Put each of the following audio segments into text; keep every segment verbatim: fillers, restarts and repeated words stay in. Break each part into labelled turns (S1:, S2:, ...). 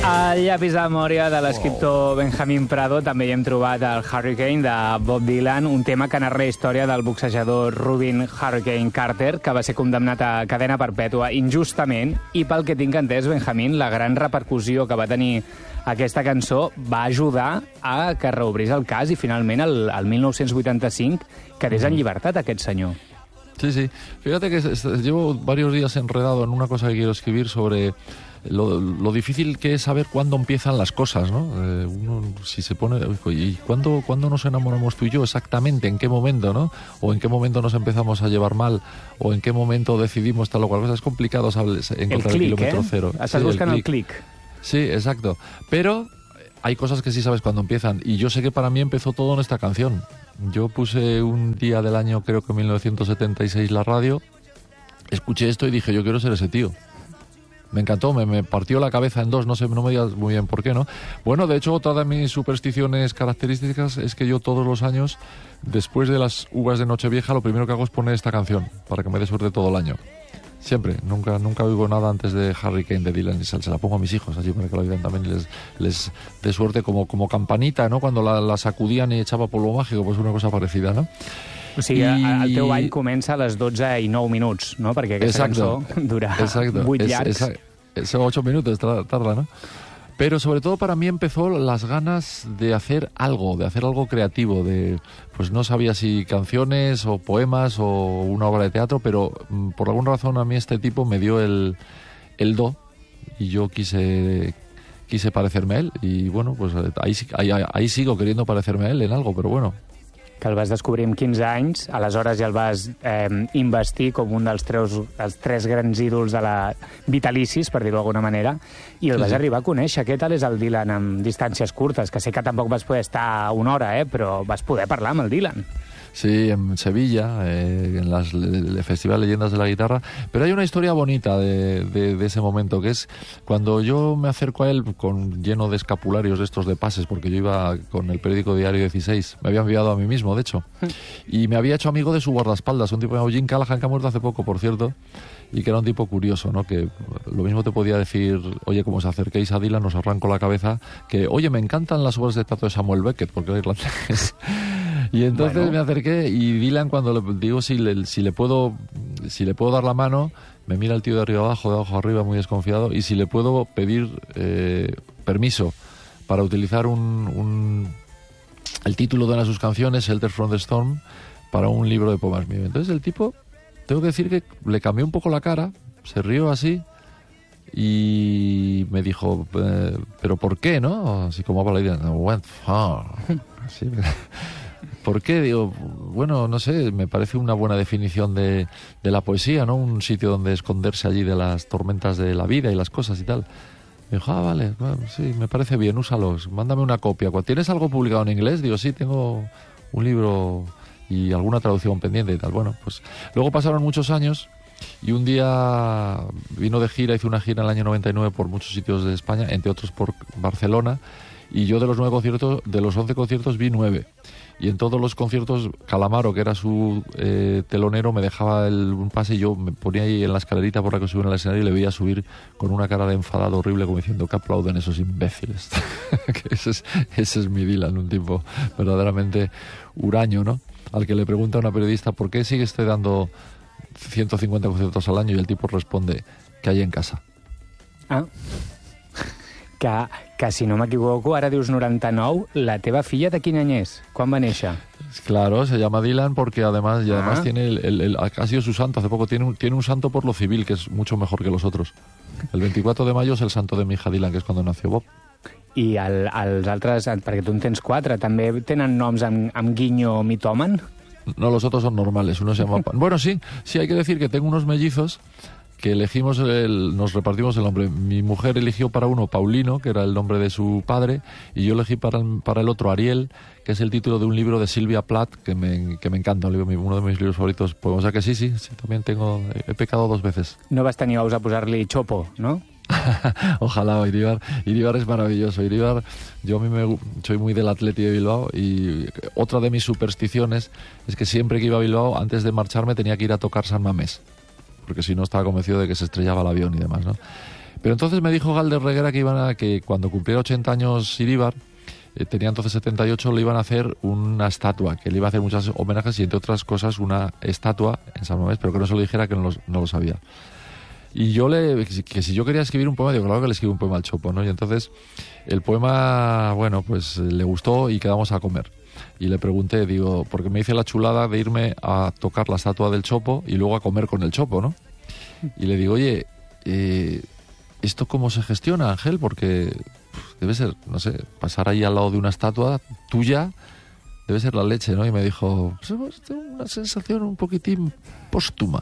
S1: Al llapis de memòria de l'escriptor Benjamin Prado també hi hem trobat el Hurricane de Bob Dylan, un tema que narra la història del boxejador Rubin Hurricane Carter, que va ser condemnat a cadena perpètua injustament, i pel que tinc entès, Benjamin, la gran repercussió que va tenir aquesta cançó va ajudar a que reobrís el cas i finalment el, el mil nou-cents vuitanta-cinc quedés en llibertat aquest senyor.
S2: Sí, sí. Fíjate que llevo varios días enredado en una cosa que quiero escribir sobre Lo, lo difícil que es saber cuándo empiezan las cosas, ¿no? Eh, uno, si se pone... ¿Y cuándo, cuándo nos enamoramos tú y yo? Exactamente, ¿en qué momento, no? O en qué momento nos empezamos a llevar mal, o en qué momento decidimos tal o cual cosa. Es complicado, ¿sabes? Encontrar el, click, el kilómetro
S1: ¿eh?
S2: cero.
S1: Estás sí, buscando el clic.
S2: Sí, exacto. Pero hay cosas que sí sabes cuándo empiezan. Y yo sé que para mí empezó todo en esta canción. Yo puse un día del año, creo que mil novecientos setenta y seis, la radio, escuché esto y dije, yo quiero ser ese tío. Me encantó, me, me partió la cabeza en dos, no sé, no me digas muy bien por qué, ¿no? Bueno, de hecho, otra de mis supersticiones características es que yo todos los años, después de las uvas de Nochevieja, lo primero que hago es poner esta canción, para que me dé suerte todo el año. Siempre, nunca nunca oigo nada antes de Hurricane de Dylan y se, se la pongo a mis hijos allí para que lo oigan también y les, les dé suerte como, como campanita, ¿no? Cuando la, la sacudían y echaba polvo mágico, pues una cosa parecida, ¿no?
S1: O sigui, I... el teu ball comença a les dotze i nou minuts, no? Perquè aquesta
S2: exacto,
S1: cançó dura
S2: exacto.
S1: vuit
S2: es,
S1: llargs.
S2: Es, son ocho minutos, tarda, ¿no? Pero sobre todo para mí empezó las ganas de hacer algo, de hacer algo creativo, de pues no sabía si canciones o poemas o una obra de teatro, pero mm, por alguna razón a mí este tipo me dio el, el do y yo quise quise parecerme a él y bueno, pues ahí, ahí, ahí sigo queriendo parecerme a él en algo, pero bueno.
S1: Que el vas descobrir amb quinze anys, aleshores ja el vas eh, investir com un dels tres, els tres grans ídols de la vitalicis, per dir-ho d'alguna manera, i el vas sí, sí. arribar a conèixer. Què tal és el Dylan amb distàncies curtes? Que sé que tampoc vas poder estar una hora, eh, però vas poder parlar amb el Dylan.
S2: Sí, en Sevilla, eh, en las, el Festival Leyendas de la Guitarra. Pero hay una historia bonita de, de, de ese momento, que es cuando yo me acerco a él con lleno de escapularios estos de pases, porque yo iba con el periódico Diario dieciséis, me había enviado a mí mismo, de hecho, y me había hecho amigo de su guardaespaldas, un tipo llamado Jim Callahan, que ha muerto hace poco, por cierto, y que era un tipo curioso, ¿no? Que lo mismo te podía decir, oye, como os acerquéis a Dylan, os arranco la cabeza, que, oye, me encantan las obras de teatro de Samuel Beckett, porque era irlandés. Y entonces bueno. me acerqué y Dylan, cuando le digo si le, si le puedo si le puedo dar la mano, me mira el tío de arriba abajo, de abajo arriba, muy desconfiado, y si le puedo pedir eh, permiso para utilizar un, un el título de una de sus canciones, Shelter from the Storm, para un libro de poemas mío. Entonces el tipo, tengo que decir que le cambió un poco la cara, se rió así y me dijo, eh, ¿pero por qué, no? Así como habla la idea, went far. Así, ¿por qué? Digo, bueno, no sé, me parece una buena definición de, de la poesía, ¿no? Un sitio donde esconderse allí de las tormentas de la vida y las cosas y tal. Me dijo, ah, vale, bueno, sí, me parece bien, úsalos, mándame una copia. ¿Tienes algo publicado en inglés? Digo, sí, tengo un libro y alguna traducción pendiente y tal. Bueno, pues luego pasaron muchos años y un día vino de gira, hizo una gira en el año noventa y nueve por muchos sitios de España, entre otros por Barcelona, y yo de los nueve conciertos, de los once conciertos vi nueve. Y en todos los conciertos Calamaro, que era su eh, telonero, me dejaba el, un pase y yo me ponía ahí en la escalerita por la que subía al escenario y le veía subir con una cara de enfadado horrible, como diciendo que aplauden esos imbéciles. Que ese, es, ese es mi Dylan, un tipo verdaderamente huraño, ¿no? Al que le pregunta a una periodista, ¿por qué sigue usted dando ciento cincuenta conciertos al año? Y el tipo responde, que hay en casa.
S1: Ah. Que, que si no m'equivoco, ara dius noranta-nou, la teva filla de quin any és? Quan va néixer?
S2: Claro, se llama Dylan porque además, y además ah. tiene el, el, el, ha sido su santo hace poco, tiene un, tiene un santo por lo civil que es mucho mejor que los otros. El veinticuatro de mayo es el santo de mi hija Dylan, que es cuando nació Bob.
S1: I el, els altres, perquè tu en tens quatre, també tenen noms amb, amb guiño mitòman?
S2: No, los otros son normales, uno se llama... Bueno, sí, sí, hay que decir que tengo unos mellizos que elegimos, el, nos repartimos el nombre. Mi mujer eligió para uno Paulino, que era el nombre de su padre, y yo elegí para el, para el otro Ariel, que es el título de un libro de Sylvia Plath, que me, que me encanta, un libro, uno de mis libros favoritos. Pues, o sea que sí, sí, sí, también tengo, he pecado dos veces.
S1: No vas tenir ous a posar-li Chopo, no?
S2: Ojalá, Iribar. Iribar es maravilloso. Iribar, yo a mí me, soy muy del Atleti de Bilbao y otra de mis supersticiones es que siempre que iba a Bilbao, antes de marcharme tenía que ir a tocar San Mamés, porque si no estaba convencido de que se estrellaba el avión y demás, ¿no? Pero entonces me dijo Galder Reguera que iban a, que cuando cumpliera ochenta años Iríbar, eh, tenía entonces setenta y ocho, le iban a hacer una estatua, que le iba a hacer muchos homenajes y entre otras cosas una estatua en San Mamés, pero que no se lo dijera, que no lo, no lo sabía. Y yo le, que si yo quería escribir un poema, digo, claro que le escribí un poema al Chopo, ¿no? Y entonces el poema, bueno, pues le gustó y quedamos a comer. Y le pregunté, digo, porque me hice la chulada de irme a tocar la estatua del Chopo y luego a comer con el Chopo, ¿no? Y le digo, oye, eh, ¿esto cómo se gestiona, Ángel? Porque pff, debe ser, no sé, pasar ahí al lado de una estatua tuya, debe ser la leche, ¿no? Y me dijo, pues, tengo una sensación un poquitín póstuma.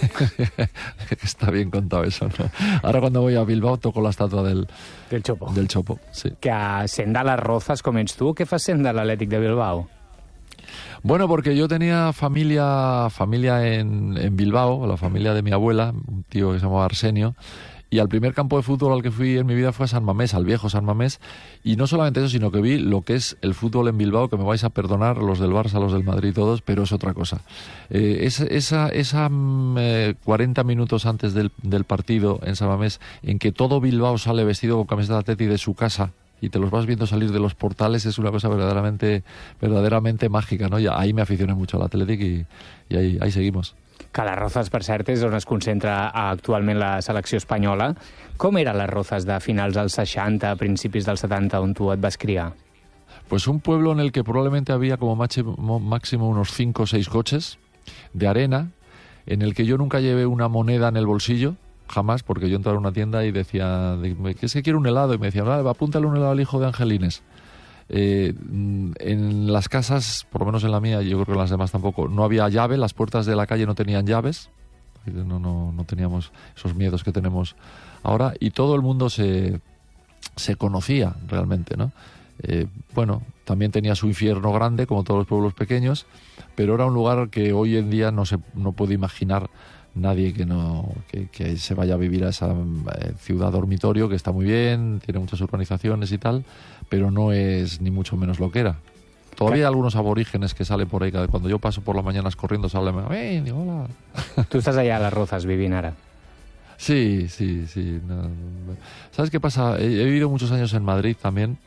S2: Está bien contado eso, ¿no? Ahora cuando voy a Bilbao toco la estatua del,
S1: del Chopo.
S2: Del Chopo, sí.
S1: Que sent de les Rozas com ets tu, què fas sent de l'Atlètic de Bilbao?
S2: Bueno, porque yo tenía familia familia en, en Bilbao, la familia de mi abuela, un tío que se llamaba Arsenio, y al primer campo de fútbol al que fui en mi vida fue a San Mamés, al viejo San Mamés, y no solamente eso, sino que vi lo que es el fútbol en Bilbao, que me vais a perdonar, los del Barça, los del Madrid, todos, pero es otra cosa. Eh, esa esa, esa eh, cuarenta minutos antes del, del partido en San Mamés, en que todo Bilbao sale vestido con camiseta de Atleti de su casa, y te los vas viendo salir de los portales, es una cosa verdaderamente verdaderamente mágica, ¿no? Y ahí me aficioné mucho al Athletic y, y ahí, ahí seguimos.
S1: Que les Rozas, per cert, és on es concentra actualment la selecció espanyola. Com eren les Rozas de finals dels seixanta, principis dels setanta, on tu et vas criar?
S2: Pues un pueblo en el que probablemente había como máximo, máximo unos cinco o seis coches de arena, en el que yo nunca llevé una moneda en el bolsillo, jamás, porque yo entraba a una tienda y decía, ¿qué es que quiero un helado? Y me decían, vale, apúntale un helado al hijo de Angelines. Eh, en las casas, por lo menos en la mía, yo creo que en las demás tampoco, no había llave, las puertas de la calle no tenían llaves, no, no, no teníamos esos miedos que tenemos ahora, y todo el mundo se, se conocía realmente, ¿no? Eh, bueno, también tenía su infierno grande, como todos los pueblos pequeños, pero era un lugar que hoy en día no se no puede imaginar nadie que no que, que se vaya a vivir a esa eh, ciudad dormitorio, que está muy bien, tiene muchas urbanizaciones y tal, pero no es ni mucho menos lo que era. Todavía hay algunos aborígenes que salen por ahí, cuando yo paso por las mañanas corriendo salen, ¡eh, hola!
S1: Tú estás allá a las Rozas vivint ara.
S2: Sí, sí, sí. No. ¿Sabes qué pasa? He, he vivido muchos años en Madrid también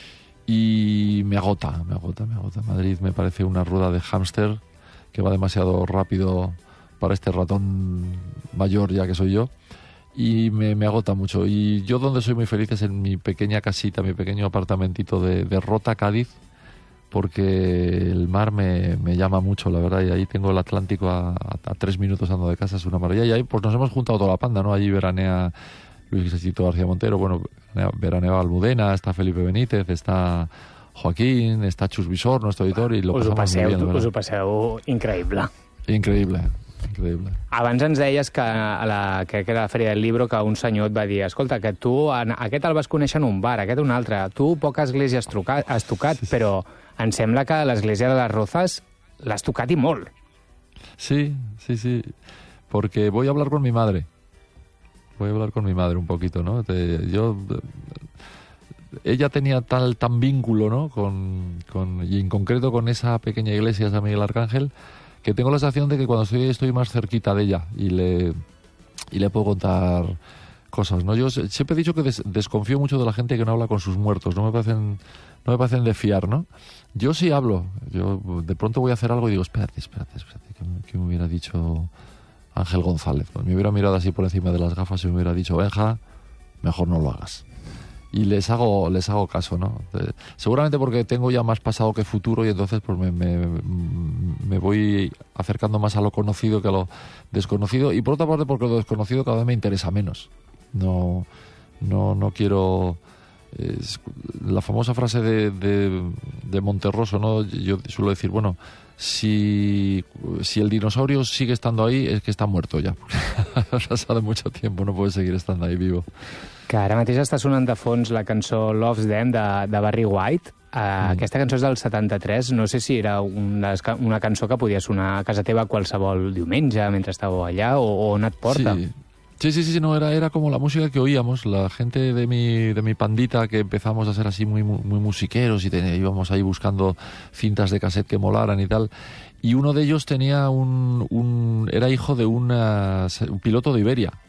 S2: y me agota, me agota, me agota. Madrid me parece una rueda de hámster que va demasiado rápido para este ratón mayor ya que soy yo, y me, me agota mucho. Y yo donde soy muy feliz es en mi pequeña casita, mi pequeño apartamentito de, de Rota, Cádiz, porque el mar me, me llama mucho, la verdad, y ahí tengo el Atlántico a, a, a tres minutos andando de casa, es una maravilla. Y ahí pues nos hemos juntado toda la panda, ¿no? Allí veranea Luis Crisito García Montero, bueno, veranea Almudena, está Felipe Benítez, está Joaquín, está Chus Visor, nuestro editor, y lo
S1: us
S2: pasamos
S1: ho passeu,
S2: muy bien,
S1: us ho passeu increïble.
S2: Increïble. Increïble.
S1: Abans ens deies que a la, crec que era la Fèria del Libro, que un senyor et va dir, escolta, que tu en, aquest el vas conèixer en un bar, aquest un altre, tu poca església has, trucat, has tocat, sí, sí. Però em sembla que l'església de les Rozas l'has tocat i molt.
S2: Sí, sí, sí, porque voy a hablar con mi madre, voy a hablar con mi madre un poquito, ¿no? Te, yo... Ella tenía tal tan vínculo, ¿no? Con, con, y en concreto con esa pequeña iglesia San Miguel Arcángel, que tengo la sensación de que cuando estoy estoy más cerquita de ella y le y le puedo contar cosas, ¿no? Yo siempre he dicho que des, desconfío mucho de la gente que no habla con sus muertos, no me parecen no me parecen de fiar, ¿no? Yo sí hablo, yo de pronto voy a hacer algo y digo, espérate, espérate, espérate, ¿qué me, qué me hubiera dicho Ángel González? Pues me hubiera mirado así por encima de las gafas y me hubiera dicho, Benja, mejor no lo hagas. Y les hago les hago caso, ¿no? Eh, seguramente porque tengo ya más pasado que futuro y entonces pues me, me, me voy acercando más a lo conocido que a lo desconocido, y por otra parte porque lo desconocido cada vez me interesa menos. No no no quiero... Eh, la famosa frase de, de, de Monterroso, ¿no? Yo suelo decir, bueno, si, si el dinosaurio sigue estando ahí es que está muerto ya. Ha pasado mucho tiempo, no puede seguir estando ahí vivo.
S1: Que ara mateix està sonant de fons la cançó Love's Them de, de Barry White. Uh, mm. Aquesta cançó és del setanta-tres. No sé si era una, una cançó que podia sonar a casa teva qualsevol diumenge mentre estàveu allà, o, o on et porta.
S2: Sí. Sí, sí, sí, no, era, era como la música que oíamos, la gente de mi, de mi pandita, que empezamos a ser así muy, muy musiqueros y ten, íbamos ahí buscando cintas de cassette que molaran y tal. Y uno de ellos tenía un, un era hijo de una, un piloto de Iberia.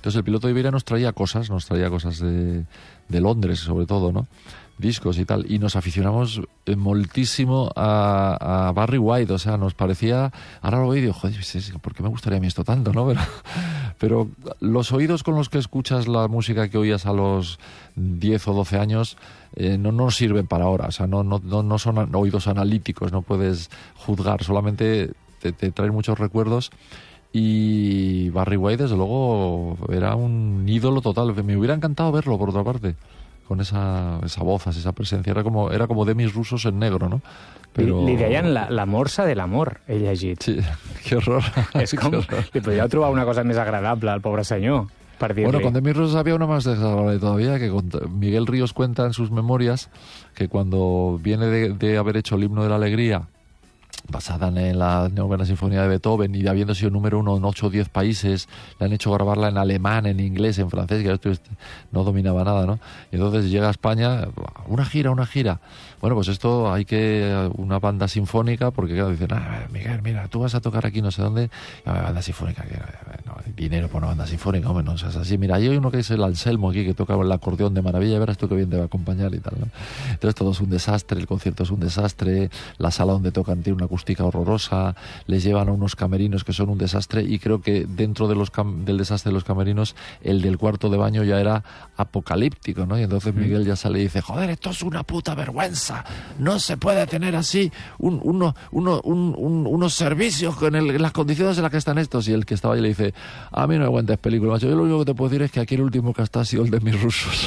S2: Entonces el piloto de Iberia nos traía cosas, nos traía cosas de, de Londres sobre todo, ¿no? Discos y tal, y nos aficionamos moltísimo a, a Barry White, o sea, nos parecía, ahora lo veo y digo, joder, ¿por qué me gustaría a mí esto tanto, no? Pero, pero los oídos con los que escuchas la música que oías a los diez o doce años eh, no nos sirven para ahora, o sea, no, no, no, no son oídos analíticos, no puedes juzgar, solamente te, te traen muchos recuerdos. Y Barry White, desde luego, era un ídolo total, me hubiera encantado verlo, por otra parte, con esa, esa voz, esa presencia. Era como, era como Demis Russos en negro, no?
S1: Però... Li, li deien la, la morsa de l'amor, he llegit.
S2: Sí, que horror.
S1: És com... Li podríeu trobar una cosa més agradable al pobre senyor, per dir-li.
S2: Bueno, con Demis Russos había una más desagradable todavía, que Miguel Ríos cuenta en sus memorias que cuando viene de, de haber hecho el himno de la alegría, basada en la novena sinfonía de Beethoven y habiendo sido número uno en ocho o diez países, le han hecho grabarla en alemán, en inglés, en francés, que yo no dominaba nada, ¿no? Y entonces llega a España, una gira, una gira. Bueno, pues esto hay que, una banda sinfónica, porque claro, dicen, ah, Miguel, mira, tú vas a tocar aquí no sé dónde, ah, banda sinfónica, no, dinero por una banda sinfónica, hombre, no seas así. Mira, hay uno que es el Anselmo aquí, que toca el acordeón de maravilla, y verás tú que bien te va a acompañar y tal, ¿no? Entonces todo es un desastre, el concierto es un desastre, la sala donde tocan tiene una acústica horrorosa, les llevan a unos camerinos que son un desastre, y creo que dentro de los cam- del desastre de los camerinos, el del cuarto de baño ya era apocalíptico, ¿no? Y entonces Miguel ya sale y dice, joder, esto es una puta vergüenza, no se puede tener así un, uno, uno, un, un, unos servicios con el, las condiciones en las que están estos. Y el que estaba ahí le dice, a mí no me aguantes películas, yo lo único que te puedo decir es que aquí el último que está ha sido el de mis rusos.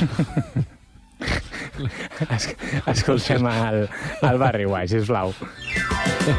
S1: Escoltem el, el Barry White, sisplau.